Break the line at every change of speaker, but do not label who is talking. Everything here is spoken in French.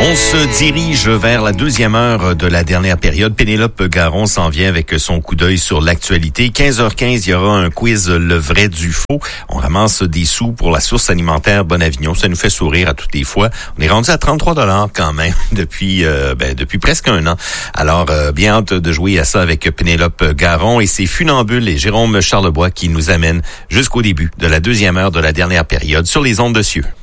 On se dirige vers la deuxième heure de la dernière période. Pénélope Garon s'en vient avec son coup d'œil sur l'actualité. 15h15, il y aura un quiz Le vrai du faux. On ramasse des sous pour la source alimentaire Bonavignon. Ça nous fait sourire à toutes les fois. On est rendu à 33 $ quand même depuis presque un an. Alors, bien hâte de jouer à ça avec Pénélope Garon et c'est Funambule et Jérôme Charlebois qui nous amènent jusqu'au début de la deuxième heure de la dernière période sur les ondes de Cieux.